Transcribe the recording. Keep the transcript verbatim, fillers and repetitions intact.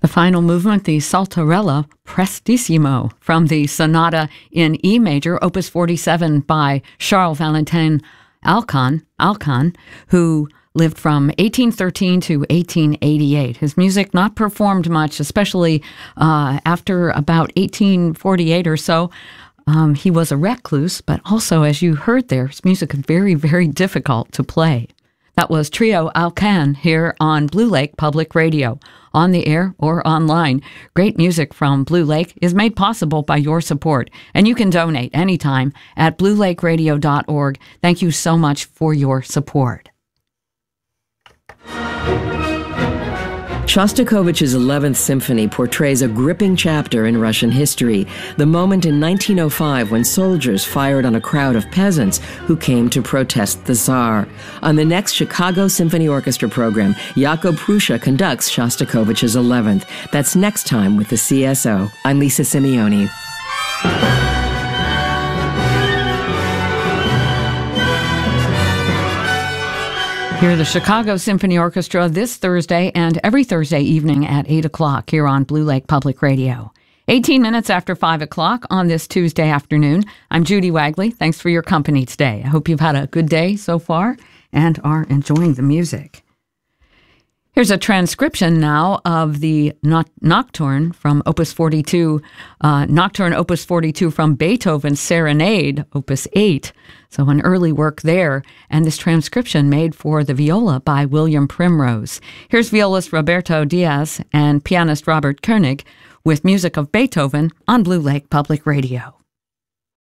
The final movement, the Saltarella Prestissimo from the Sonata in E major, opus forty-seven by Charles Valentin Alcan, Alcan, who lived from eighteen thirteen to eighteen eighty-eight. His music not performed much, especially uh, after about eighteen forty-eight or so. Um, he was a recluse, but also, as you heard there, his music is very, very difficult to play. That was Trio Alcan here on Blue Lake Public Radio, on the air or online. Great music from Blue Lake is made possible by your support, and you can donate anytime at blue lake radio dot org. Thank you so much for your support. Shostakovich's eleventh Symphony portrays a gripping chapter in Russian history, the moment in nineteen oh five when soldiers fired on a crowd of peasants who came to protest the Tsar. On the next Chicago Symphony Orchestra program, Jakub Prussia conducts Shostakovich's eleventh. That's next time with the C S O. I'm Lisa Simeoni. Hear the Chicago Symphony Orchestra this Thursday and every Thursday evening at eight o'clock here on Blue Lake Public Radio. eighteen minutes after five o'clock on this Tuesday afternoon. I'm Judy Wagley. Thanks for your company today. I hope you've had a good day so far and are enjoying the music. Here's a transcription now of the Nocturne from Opus forty-two, uh, Nocturne Opus forty-two from Beethoven's Serenade, Opus eight. So an early work there, and this transcription made for the viola by William Primrose. Here's violist Roberto Diaz and pianist Robert Koenig with music of Beethoven on Blue Lake Public Radio.